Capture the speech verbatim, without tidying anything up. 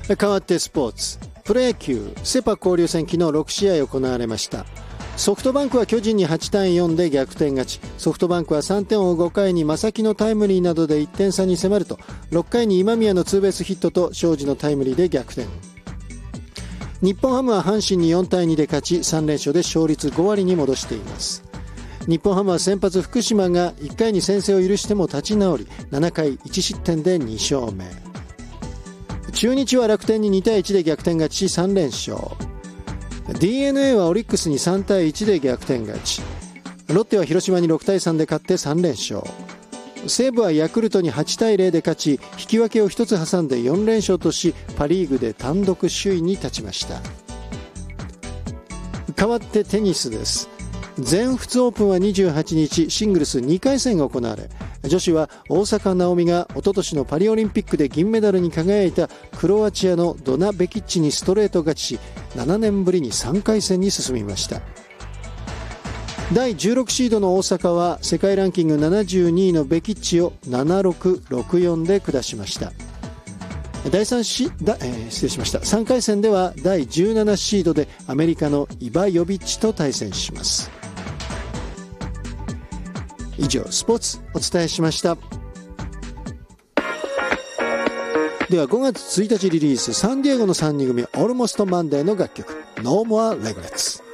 変わってスポーツ、プロ野球セパ交流戦、昨日ろくしあい行われました。ソフトバンクは巨人にはちたいよんで逆転勝ち。ソフトバンクはさんてんを追うごかいに正木のタイムリーなどでいってんさに迫ると、ろっかいに今宮のツーベースヒットと庄司のタイムリーで逆転。日本ハムは阪神によんたいにで勝ち、さんれんしょうで勝率ごわりに戻しています。日本ハムは先発福島がいっかいに先制を許しても立ち直り、ななかいいちしってんでにしょうめ。中日は楽天ににたいいちで逆転勝ちしさんれんしょう。ディーエヌエー はオリックスにさんたいいちで逆転勝ち。ロッテは広島にろくたいさんで勝ってさんれんしょう。西武はヤクルトにはちたいゼロで勝ち、引き分けをひとつ挟んでよんれんしょうとし、パリーグで単独首位に立ちました。変わってテニスです。全仏オープンはにじゅうはちにち、シングルスにかいせんが行われ、女子は大坂なおみが一昨年のパリオリンピックで銀メダルに輝いたクロアチアのドナ・ベキッチにストレート勝ちし、ななねんぶりにさんかいせんに進みました。だいじゅうろくシードの大坂は世界ランキングななじゅうにいのベキッチをななろく、ろくよんで下しました。第3シだ、えー、失礼しました。さんかいせんではだいじゅうななシードでアメリカのイバヨビッチと対戦します。以上、スポーツお伝えしました。ではごがつついたちリリース、サンディエゴのさんにん組オールモストマンデーの楽曲 No More Regrets。